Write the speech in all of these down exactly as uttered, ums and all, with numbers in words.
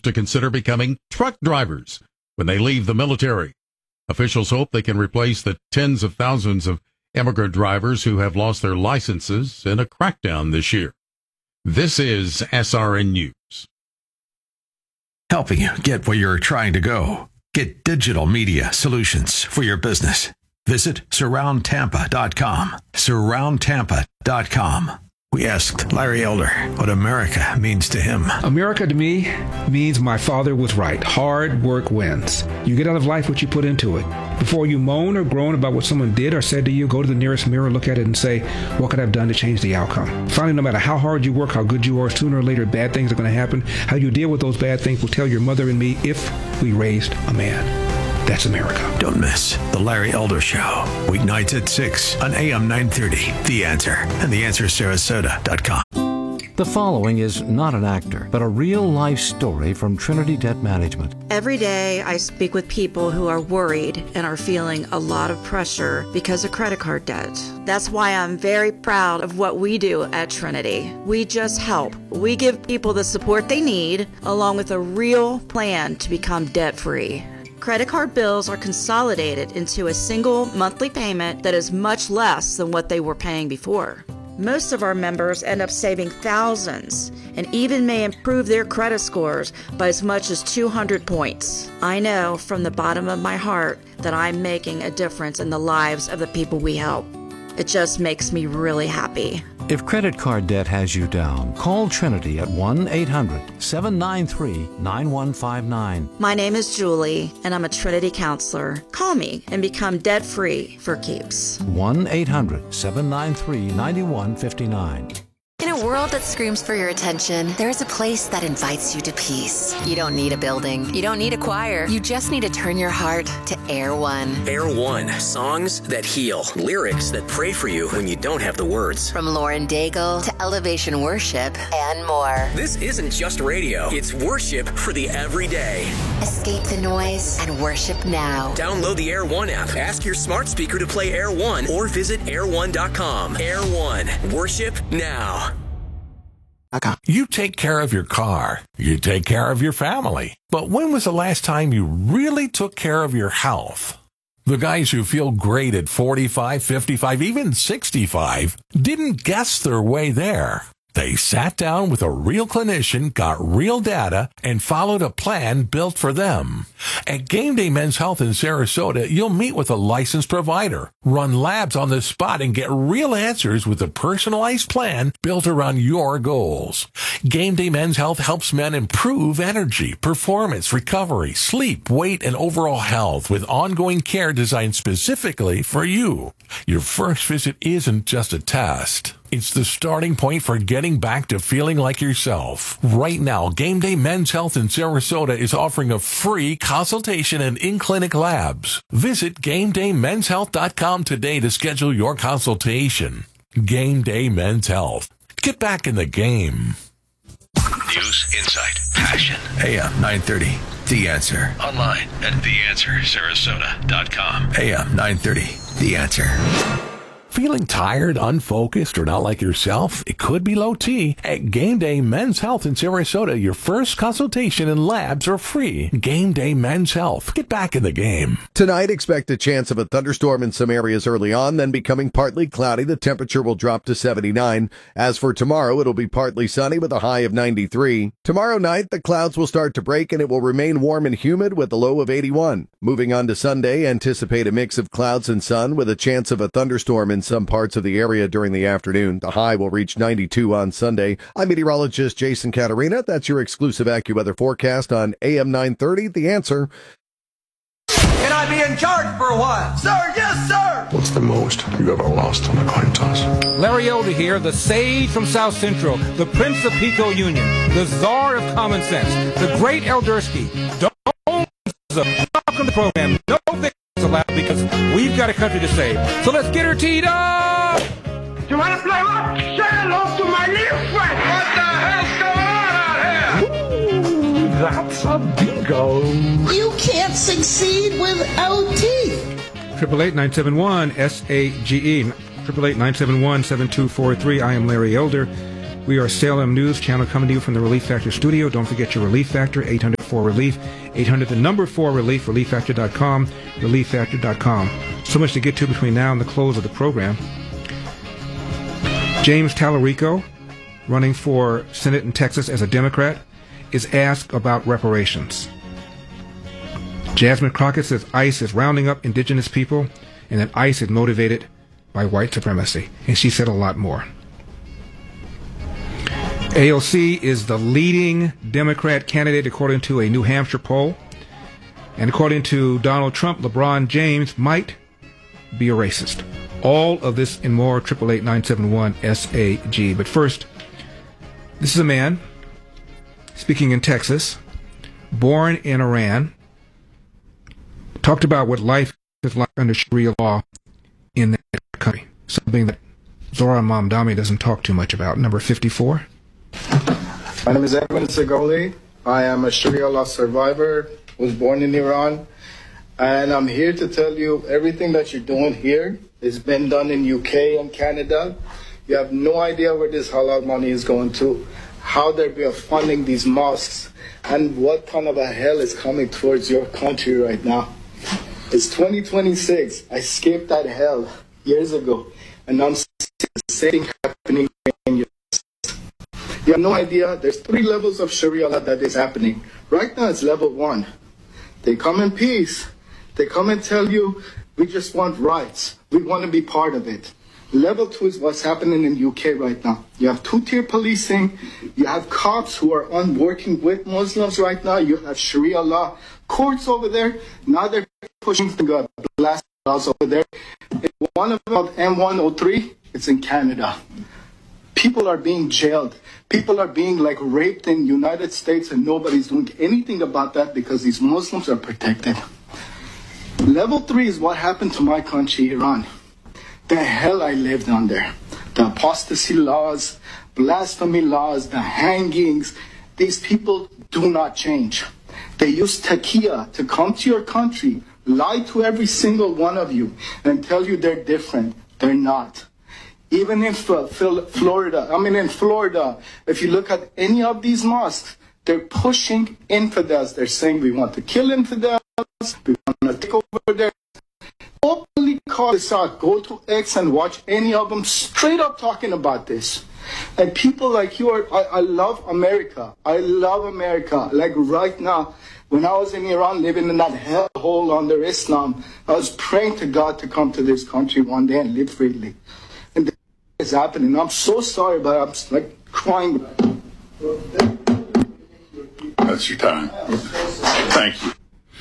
to consider becoming truck drivers when they leave the military. Officials hope they can replace the tens of thousands of immigrant drivers who have lost their licenses in a crackdown this year. This is S R N News. Helping you get where you're trying to go. Get digital media solutions for your business. Visit surround tampa dot com. surround tampa dot com. We asked Larry Elder what America means to him. America to me means my father was right. Hard work wins. You get out of life what you put into it. Before you moan or groan about what someone did or said to you, go to the nearest mirror, look at it, and say, what could I have done to change the outcome? Finally, no matter how hard you work, how good you are, sooner or later, bad things are going to happen. How you deal with those bad things will tell your mother and me if we raised a man. That's America. Don't miss The Larry Elder Show. Weeknights at six on A M nine thirty. The Answer and the answer sarasota dot com. The following is not an actor, but a real-life story from Trinity Debt Management. Every day I speak with people who are worried and are feeling a lot of pressure because of credit card debt. That's why I'm very proud of what we do at Trinity. We just help. We give people the support they need, along with a real plan to become debt-free. Credit card bills are consolidated into a single monthly payment that is much less than what they were paying before. Most of our members end up saving thousands and even may improve their credit scores by as much as two hundred points. I know from the bottom of my heart that I'm making a difference in the lives of the people we help. It just makes me really happy. If credit card debt has you down, call Trinity at one eight hundred seven nine three nine one five nine. My name is Julie, and I'm a Trinity counselor. Call me and become debt-free for keeps. one eight hundred seven nine three nine one five nine. In a world that screams for your attention, there is a place that invites you to peace. You don't need a building. You don't need a choir. You just need to turn your heart to Air One. Air One. Songs that heal. Lyrics that pray for you when you don't have the words. From Lauren Daigle to Elevation Worship and more. This isn't just radio. It's worship for the everyday. Escape the noise and worship now. Download the Air One app. Ask your smart speaker to play Air One or visit air one dot com. Air One. Worship now. You take care of your car. You take care of your family. But when was the last time you really took care of your health? The guys who feel great at forty-five, fifty-five, even sixty-five didn't guess their way there. They sat down with a real clinician, got real data, and followed a plan built for them. At Game Day Men's Health in Sarasota, you'll meet with a licensed provider, run labs on the spot, and get real answers with a personalized plan built around your goals. Game Day Men's Health helps men improve energy, performance, recovery, sleep, weight, and overall health with ongoing care designed specifically for you. Your first visit isn't just a test. It's the starting point for getting back to feeling like yourself. Right now, Game Day Men's Health in Sarasota is offering a free consultation and in-clinic labs. Visit game day men's health dot com today to schedule your consultation. Game Day Men's Health. Get back in the game. News, insight, passion. A M nine thirty. The Answer. Online at the answer sarasota dot com. A M nine thirty. The Answer. Feeling tired, unfocused, or not like yourself? It could be low T. At Game Day Men's Health in Sarasota, your first consultation and labs are free. Game Day Men's Health. Get back in the game. Tonight, expect a chance of a thunderstorm in some areas early on, then becoming partly cloudy. The temperature will drop to seventy-nine. As for tomorrow, it'll be partly sunny with a high of ninety-three. Tomorrow night, the clouds will start to break and it will remain warm and humid with a low of eighty-one. Moving on to Sunday, anticipate a mix of clouds and sun with a chance of a thunderstorm in some parts of the area during the afternoon. The high will reach ninety-two on Sunday. I'm meteorologist Jason Caterina. That's your exclusive AccuWeather forecast on A M nine thirty. The Answer. Can I be in charge for a while? Sir, yes, sir! What's the most you ever lost on a coin toss? Larry Elder here, the sage from South Central, the Prince of Pico Union, the czar of common sense, the great Eldersky. Don't welcome to the program. No things allowed because we've got a country to save. So let's get her teed up! You want to play what? Say hello to my little friend! What the hell's going on out here? Ooh, that's a bingo. You can't succeed without teeth. Triple eight nine seven one S A G E. Triple eight nine seven one seven two four three. I am Larry Elder. We are Salem News Channel coming to you from the Relief Factor studio. Don't forget your Relief Factor, eight hundred for relief. eight hundred, the number for relief, relief factor dot com, relief factor dot com. So much to get to between now and the close of the program. James Tallarico, running for Senate in Texas as a Democrat, is asked about reparations. Jasmine Crockett says ICE is rounding up indigenous people and that ICE is motivated by white supremacy. And she said a lot more. A O C is the leading Democrat candidate according to a New Hampshire poll. And according to Donald Trump, LeBron James might be a racist. All of this and more, eight eight eight, nine seven one, S A G. But first, this is a man speaking in Texas, born in Iran, talked about what life is like under Sharia law in that country, something that Zohran Mamdani doesn't talk too much about. Number fifty-four. My name is Edwin Segoli. I am a Sharia law survivor, was born in Iran, and I'm here to tell you everything that you're doing here has been done in U K and Canada. You have no idea where this halal money is going to, how they're funding these mosques, and what kind of a hell is coming towards your country right now. It's twenty twenty-six. I escaped that hell years ago, and I'm seeing the same thing happening in your. You have no idea. There's three levels of Sharia law that is happening. Right now, it's level one. They come in peace. They come and tell you, we just want rights. We want to be part of it. Level two is what's happening in U K right now. You have two-tier policing. You have cops who are on working with Muslims right now. You have Sharia law courts over there. Now they're pushing the blast laws over there. One of them, M one oh three, it's in Canada. People are being jailed. People are being like raped in the United States, and nobody's doing anything about that because these Muslims are protected. Level three is what happened to my country, Iran. The hell I lived under. The apostasy laws, blasphemy laws, the hangings. These people do not change. They use taqiyya to come to your country, lie to every single one of you, and tell you they're different. They're not. Even in Florida, I mean in Florida, if you look at any of these mosques, they're pushing infidels. They're saying we want to kill infidels, we want to take over there. Openly call this out. Go to X and watch any of them straight up talking about this. And people like you are, I, I love America. I love America. Like right now, when I was in Iran living in that hellhole under Islam, I was praying to God to come to this country one day and live freely. And this is happening. I'm so sorry, but I'm like crying. That's your time. Thank you.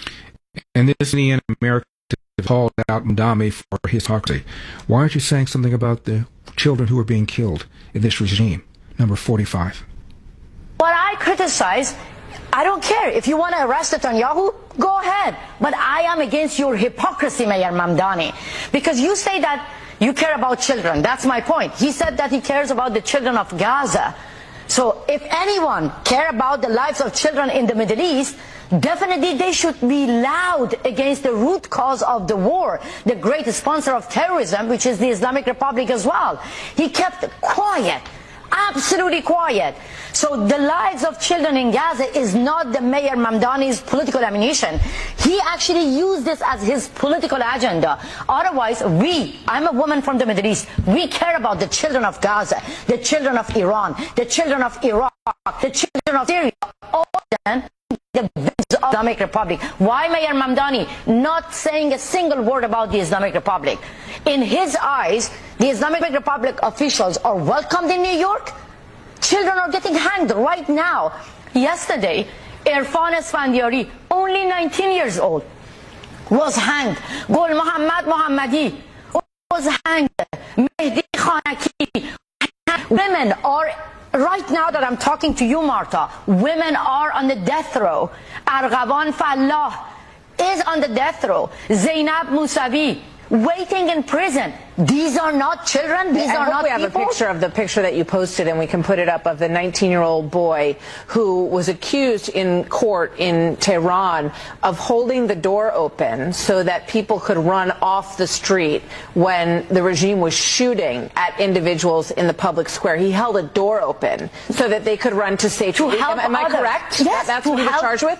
And this in America called out Mamdani for his hypocrisy. Why aren't you saying something about the children who are being killed in this regime? Number forty-five. What I criticize, I don't care. If you want to arrest Netanyahu, go ahead. But I am against your hypocrisy, Mayor Mamdani. Because you say that you care about children. That's my point. He said that he cares about the children of Gaza. So if anyone care about the lives of children in the Middle East, definitely they should be loud against the root cause of the war, the great sponsor of terrorism, which is the Islamic Republic as well. He kept quiet, absolutely quiet. So the lives of children in Gaza is not the Mayor Mamdani's political ammunition. He actually used this as his political agenda. Otherwise, we, I'm a woman from the Middle East, we care about the children of Gaza, the children of Iran, the children of Iraq, the children of Syria, all of them, the Islamic Republic. Why Mayor Mamdani not saying a single word about the Islamic Republic? In his eyes, the Islamic Republic officials are welcomed in New York. Children are getting hanged right now. Yesterday, Irfan Esfandiari, only nineteen years old, was hanged. Gul Muhammad Mohammadi was hanged. Mehdi Khanaki. Women are, right now that I'm talking to you, Martha, women are on the death row. Arghavan Fallah is on the death row. Zainab Musavi, waiting in prison. These are not children. These I are hope not we have people. a picture of the picture that you posted, and we can put it up, of the nineteen-year-old boy who was accused in court in Tehran of holding the door open so that people could run off the street when the regime was shooting at individuals in the public square. He held a door open so that they could run to safety. To help am, am I others. correct? Yes, That's to what he was help- charged with?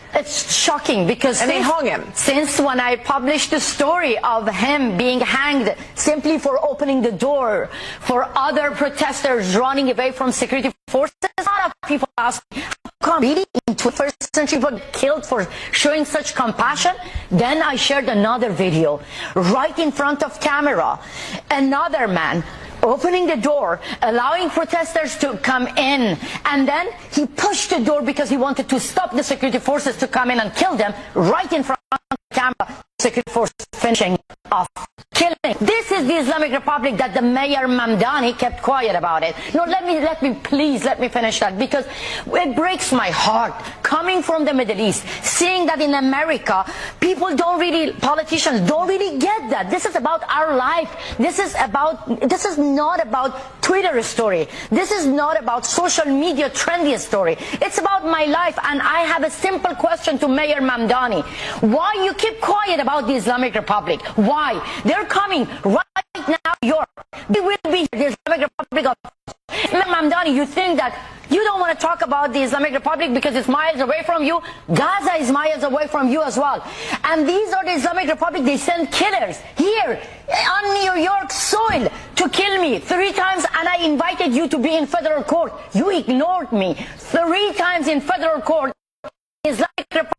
It's shocking because and since, they hung him. Since when I published the story of him being hanged simply for opening the door for other protesters running away from security forces, a lot of people ask me, how come really in twenty-first century people killed for showing such compassion? Then I shared another video right in front of camera. Another man opening the door, allowing protesters to come in, and then he pushed the door because he wanted to stop the security forces to come in and kill them right in front of the camera. Security forces finishing off killing. This is the Islamic Republic that the Mayor Mamdani kept quiet about it. No, let me, let me, please, let me finish that, because it breaks my heart coming from the Middle East, seeing that in America, people don't really, politicians don't really get that. This is about our life. This is about, this is not about Twitter story. This is not about social media trendy story. It's about my life, and I have a simple question to Mayor Mamdani. Why you keep quiet about the Islamic Republic? Why? They're coming right now, York. They will be the Islamic Republic of Mamdani. You think that you don't want to talk about the Islamic Republic because it's miles away from you? Gaza is miles away from you as well. And these are the Islamic Republic. They send killers here on New York soil to kill me three times, and I invited you to be in federal court. You ignored me three times in federal court. Islamic Republic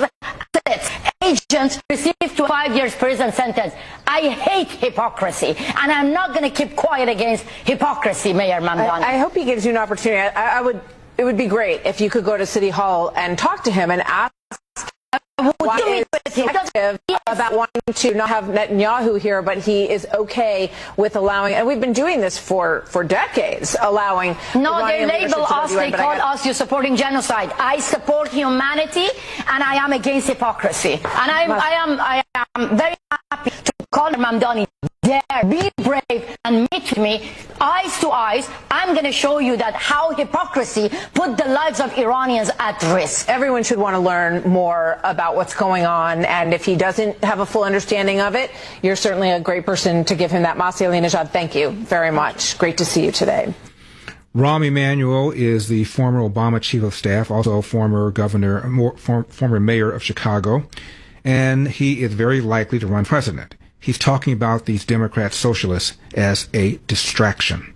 agents received to five years prison sentence. I hate hypocrisy, and I'm not going to keep quiet against hypocrisy, Mayor Mamdani. I, I hope he gives you an opportunity. I, I would. It would be great if you could go to City Hall and talk to him and ask why is effective about wanting to not have Netanyahu here, but he is okay with allowing, and we've been doing this for, for decades, allowing No, they label us, they call us, you're supporting genocide. I support humanity, and I am against hypocrisy. And I'm, I am I am very happy to call Mamdani. Dare, be brave, and meet with me, eyes to eyes. I'm going to show you that how hypocrisy put the lives of Iranians at risk. Everyone should want to learn more about what's going on, and if he doesn't have a full understanding of it, you're certainly a great person to give him that. Masih Alinejad, thank you very much. Great to see you today. Rahm Emanuel is the former Obama chief of staff, also former governor, more, form, former mayor of Chicago, and he is very likely to run president. He's talking about these Democrat socialists as a distraction,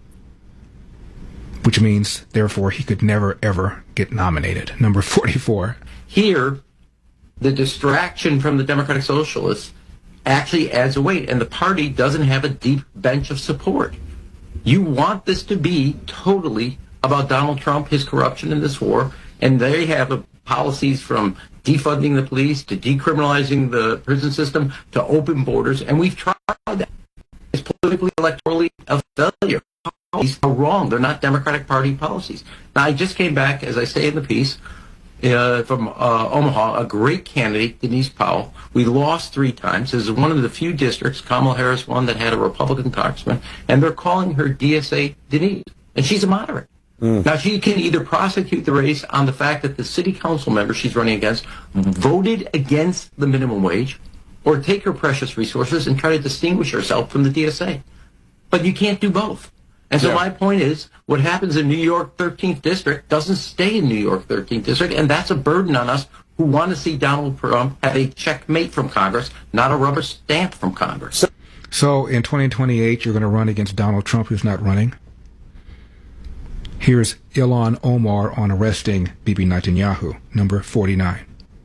which means, therefore, he could never, ever get nominated. Number forty-four. Here, the distraction from the Democratic Socialists actually adds a weight, and the party doesn't have a deep bench of support. You want this to be totally about Donald Trump, his corruption in this war, and they have a policies from defunding the police to decriminalizing the prison system to open borders, and we've tried that. It's politically, electorally a failure. Policies are wrong. They're not Democratic Party policies. Now, I just came back, as I say in the piece, uh, from uh, Omaha, a great candidate, Denise Powell. We lost three times. This is one of the few districts, Kamala Harris won, that had a Republican congressman, and they're calling her D S A Denise, and she's a moderate. Mm. Now, she can either prosecute the race on the fact that the city council member she's running against voted against the minimum wage, or take her precious resources and try to distinguish herself from the D S A. But you can't do both. And so yeah. my point is, what happens in New York thirteenth District doesn't stay in New York thirteenth District, and that's a burden on us who want to see Donald Trump have a checkmate from Congress, not a rubber stamp from Congress. So in twenty twenty-eight, you're going to run against Donald Trump, who's not running? Here's Ilhan Omar on arresting Bibi Netanyahu, number forty-nine.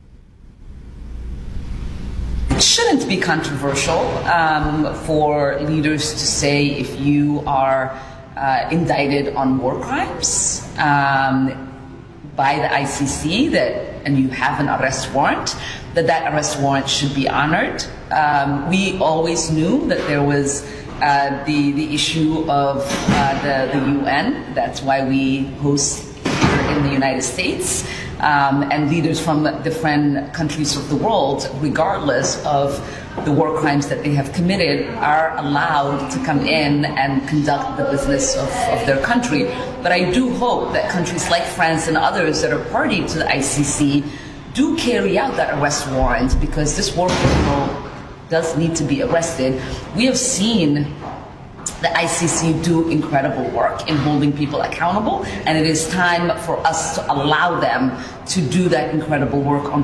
It shouldn't be controversial um, for leaders to say if you are uh, indicted on war crimes um, by the I C C that, and you have an arrest warrant, that that arrest warrant should be honored. Um, we always knew that there was Uh, the the issue of uh, the the U N. That's why we host here in the United States, um, and leaders from different countries of the world, regardless of the war crimes that they have committed, are allowed to come in and conduct the business of, of their country. But I do hope that countries like France and others that are party to the I C C do carry out that arrest warrant, because this war criminal does need to be arrested. We have seen the I C C do incredible work in holding people accountable, and it is time for us to allow them to do that incredible work on